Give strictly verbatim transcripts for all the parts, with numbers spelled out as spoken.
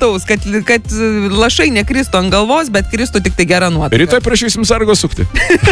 lietaus, kad, kad lašai nekristų ant galvos, bet kristų tik tai gera nuotaika. Rytoj prašysim sargo sukti.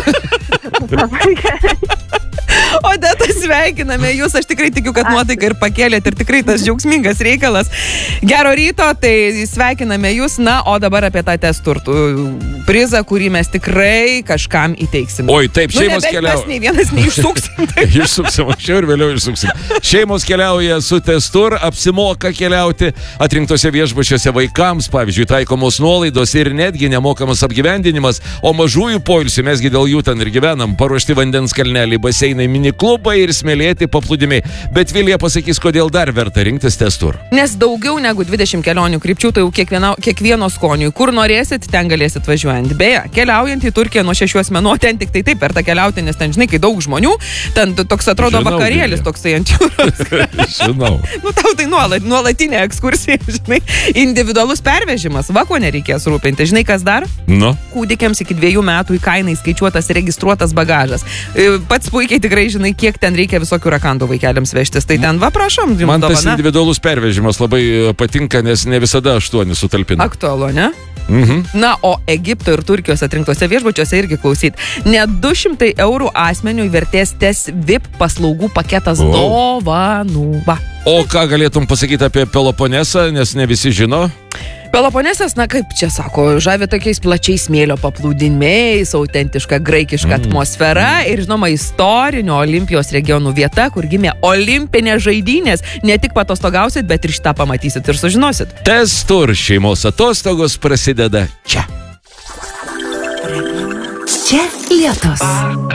Odeta, sveikiname jūs, aš tikrai tikiu, kad nuotaiką ir pakėlėt ir tikrai tas džiaugsmingas reikalas. Gero ryto, tai sveikiname jūs, na, o dabar apie tą testurtų prizą, kurį mes tikrai kažkam įteiksim. Oi, taip, šeimos nu, keliauja. Mes nei vienas neišsuksim. Išsuksim, anksčiau ir vėliau išsuksim. Šeimos keliauja su testur, apsimoka keliauti atrinktose viešbučiuose vaikams, pavyzdžiui, taikomos nuolaidos ir netgi nemokamas apgyvendinimas, o mažųjų poilsių, mesgi dėl jų ten ir gyvenam, paruošti vandens kalneliai, baseinai, mini klubai ir smėlėti paplūdimiai. Bet Vilija pasakys, kodėl dar verta rinktis testur. Nes daugiau negu dvidešimt kelionių krypčių, tai jau kiekvieno, kiekvieno skoniui. Kur norėsit, ten galėsit važiuojant. Beje, keliaujant į Turkiją nuo šešių asmenų, ten tik tai taip verta keliauti, nes ten, žinai, kai daug žmonių, ten toks atrodo Žinau, vakarėlis Vilija. toksai ant jūros. Žinau. Nu, tau tai nuolat, nuolatinė ekskursija, žinai, individualus pervežimas, va, ko nereikės rūpinti. Žinai, kas dar? Nu. Kūdikiams iki dviejų metų į kainą įskaičiuotas registruotas bagažas. Pats puikiai tikrai žinai, kiek ten reikia visokių rakandų vaikeliams vežtis. Tai ten, va, prašom, jums Man tas dovana. individualus pervežimas labai patinka, nes ne visada aštuoni sutalpina. Aktualu, ne? Mhm. Na, o Egipto ir Turkijos atrinktose viešbučiuose irgi klausyt. Net du šimtai eurų asmeniui vertės tes V I P paslaugų paketas O. dovanų. Va. O ką galėtum pasakyti apie Peloponesą, nes ne visi žino? Peloponesas, na kaip čia sako, žavi tokiais plačiais smėlio paplūdimiais, autentiška graikiška mm. atmosfera ir, žinoma, istorinio Olimpijos regionų vieta, kur gimė olimpinės žaidynės. Ne tik patostogausit, bet ir šitą pamatysit ir sužinosit. Testur šeimos atostogos prasideda čia. Čia Lietus.